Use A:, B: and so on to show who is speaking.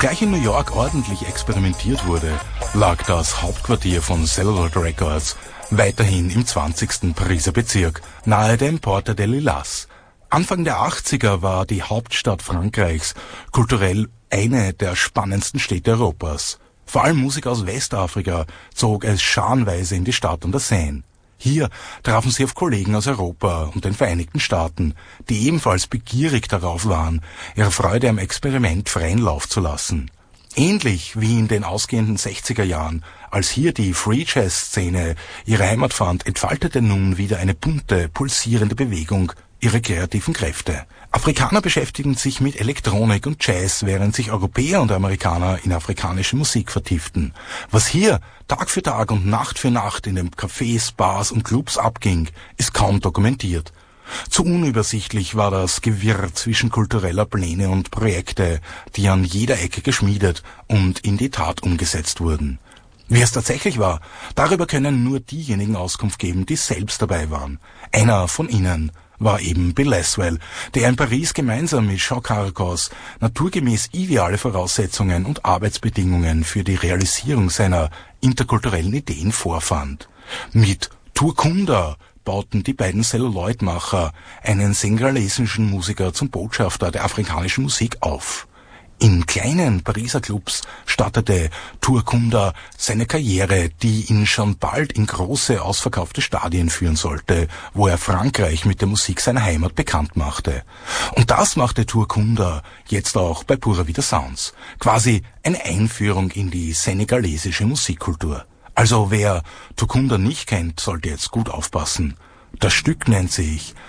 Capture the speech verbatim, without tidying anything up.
A: Obgleich in New York ordentlich experimentiert wurde, lag das Hauptquartier von Celluloid Records weiterhin im zwanzigsten Pariser Bezirk, nahe dem Porte de Lilas. Anfang der achtziger war die Hauptstadt Frankreichs kulturell eine der spannendsten Städte Europas. Vor allem Musik aus Westafrika zog es scharenweise in die Stadt an der Seine. Hier trafen sie auf Kollegen aus Europa und den Vereinigten Staaten, die ebenfalls begierig darauf waren, ihre Freude am Experiment freien Lauf zu lassen. Ähnlich wie in den ausgehenden sechziger Jahren, als hier die Free-Jazz-Szene ihre Heimat fand, entfaltete nun wieder eine bunte, pulsierende Bewegung ihre kreativen Kräfte. Afrikaner beschäftigten sich mit Elektronik und Jazz, während sich Europäer und Amerikaner in afrikanische Musik vertieften. Was hier Tag für Tag und Nacht für Nacht in den Cafés, Bars und Clubs abging, ist kaum dokumentiert. Zu unübersichtlich war das Gewirr zwischen kultureller Pläne und Projekte, die an jeder Ecke geschmiedet und in die Tat umgesetzt wurden. Wie es tatsächlich war, darüber können nur diejenigen Auskunft geben, die selbst dabei waren. Einer von ihnen war eben Bill Laswell, der in Paris gemeinsam mit Jean Carcos naturgemäß ideale Voraussetzungen und Arbeitsbedingungen für die Realisierung seiner interkulturellen Ideen vorfand. Mit Turkunda bauten die beiden Celluloid-Macher einen senegalesischen Musiker zum Botschafter der afrikanischen Musik auf. In kleinen Pariser Clubs startete Turkunda seine Karriere, die ihn schon bald in große, ausverkaufte Stadien führen sollte, wo er Frankreich mit der Musik seiner Heimat bekannt machte. Und das machte Turkunda jetzt auch bei Pura Vida Sounds. Quasi eine Einführung in die senegalesische Musikkultur. Also wer Turkunda nicht kennt, sollte jetzt gut aufpassen. Das Stück nennt sich